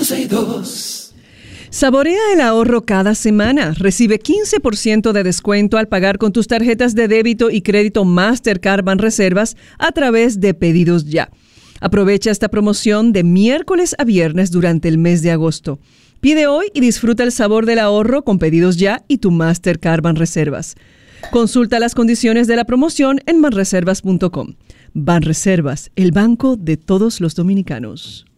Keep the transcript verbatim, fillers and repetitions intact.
Saborea el ahorro cada semana. Recibe quince por ciento de descuento al pagar con tus tarjetas de débito y crédito Mastercard Banreservas a través de Pedidos Ya. Aprovecha esta promoción de miércoles a viernes durante el mes de agosto. Pide hoy y disfruta el sabor del ahorro con Pedidos Ya y tu Mastercard Banreservas. Consulta las condiciones de la promoción en banreservas punto com. Banreservas, el banco de todos los dominicanos.